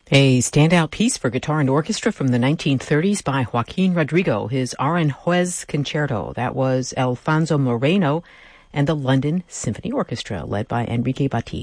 A standout piece for guitar and orchestra from the 1930s by Joaquin Rodrigo, his Aranjuez Concerto. That was Alfonso Moreno and the London Symphony Orchestra, led by Enrique Bati.